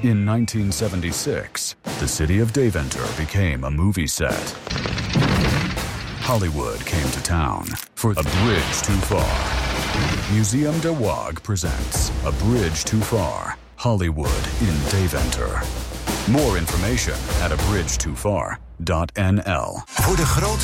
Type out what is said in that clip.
In 1976, the city of Deventer became a movie set. Hollywood came to town for A Bridge Too Far. Museum de Waag presents A Bridge Too Far, Hollywood in Deventer. More information at abridgetofar.nl. Voor de grootste